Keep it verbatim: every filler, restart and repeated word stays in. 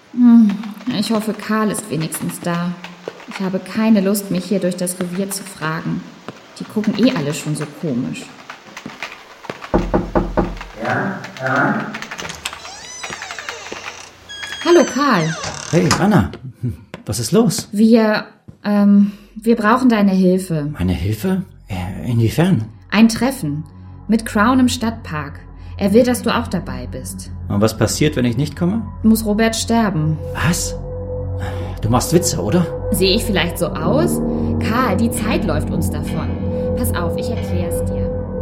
Hm, ich hoffe, Karl ist wenigstens da. Ich habe keine Lust, mich hier durch das Revier zu fragen. Die gucken eh alle schon so komisch. Ja, herein. Hallo, Karl. Hey, Anna. Was ist los? Wir, ähm, wir brauchen deine Hilfe. Meine Hilfe? Äh, inwiefern? Ein Treffen. Mit Crown im Stadtpark. Er will, dass du auch dabei bist. Und was passiert, wenn ich nicht komme? Muss Robert sterben. Was? Du machst Witze, oder? Sehe ich vielleicht so aus? Karl, die Zeit läuft uns davon. Pass auf, ich erklär's dir.